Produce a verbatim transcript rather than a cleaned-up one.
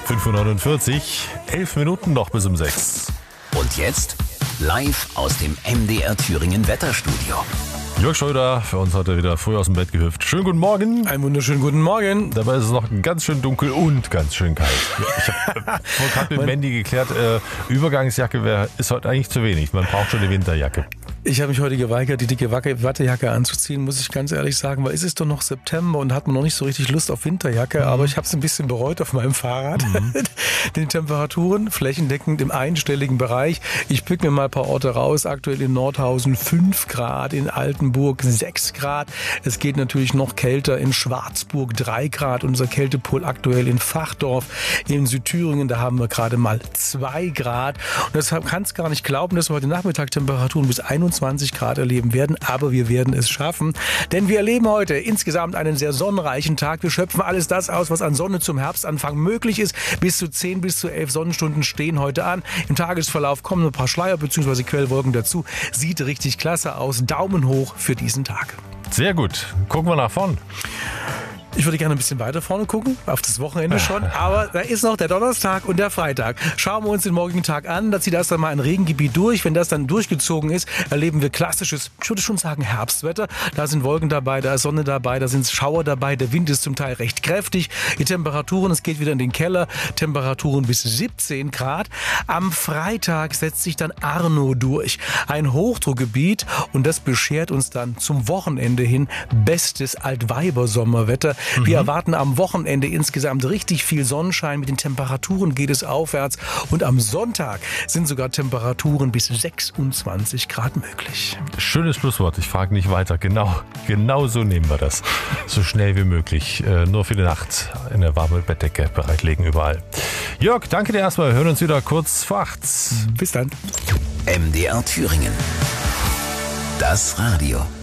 fünf Uhr neunundvierzig, elf Minuten noch bis um sechs. Und jetzt live aus dem M D R Thüringen Wetterstudio. Jörg Schröder, für uns heute wieder früh aus dem Bett gehüpft. Schönen guten Morgen. Einen wunderschönen guten Morgen. Dabei ist es noch ganz schön dunkel und ganz schön kalt. Ich habe gerade mit Mandy geklärt, äh, Übergangsjacke wär, ist heute eigentlich zu wenig. Man braucht schon eine Winterjacke. Ich habe mich heute geweigert, die dicke Wattejacke anzuziehen, muss ich ganz ehrlich sagen, weil es ist doch noch September und hat man noch nicht so richtig Lust auf Winterjacke, mhm. aber ich habe es ein bisschen bereut auf meinem Fahrrad. Mhm. Den Temperaturen flächendeckend im einstelligen Bereich. Ich pick mir mal ein paar Orte raus. Aktuell in Nordhausen fünf Grad, in Altenburg sechs Grad. Es geht natürlich noch kälter in Schwarzburg drei Grad. Unser Kältepol aktuell in Fachdorf in Südthüringen, da haben wir gerade mal zwei Grad. Und deshalb kann es gar nicht glauben, dass wir heute Nachmittag Temperaturen bis einundzwanzig Grad erleben werden, aber wir werden es schaffen, denn wir erleben heute insgesamt einen sehr sonnenreichen Tag. Wir schöpfen alles das aus, was an Sonne zum Herbstanfang möglich ist. Bis zu zehn bis zu elf Sonnenstunden stehen heute an. Im Tagesverlauf kommen ein paar Schleier bzw. Quellwolken dazu. Sieht richtig klasse aus. Daumen hoch für diesen Tag. Sehr gut. Gucken wir nach vorn. Ich würde gerne ein bisschen weiter vorne gucken, auf das Wochenende schon, aber da ist noch der Donnerstag und der Freitag. Schauen wir uns den morgigen Tag an, da zieht erst einmal ein Regengebiet durch. Wenn das dann durchgezogen ist, erleben wir klassisches, ich würde schon sagen Herbstwetter. Da sind Wolken dabei, da ist Sonne dabei, da sind Schauer dabei, der Wind ist zum Teil recht kräftig. Die Temperaturen, es geht wieder in den Keller, Temperaturen bis siebzehn Grad. Am Freitag setzt sich dann Arno durch, ein Hochdruckgebiet, und das beschert uns dann zum Wochenende hin bestes Altweibersommerwetter. Wir mhm. erwarten am Wochenende insgesamt richtig viel Sonnenschein. Mit den Temperaturen geht es aufwärts. Und am Sonntag sind sogar Temperaturen bis sechsundzwanzig Grad möglich. Schönes Schlusswort. Ich frage nicht weiter. Genau, genau so nehmen wir das. So schnell wie möglich. Äh, nur für die Nacht eine warme Bettdecke bereitlegen überall. Jörg, danke dir erstmal. Wir hören uns wieder kurz vor acht. Bis dann. M D R Thüringen. Das Radio.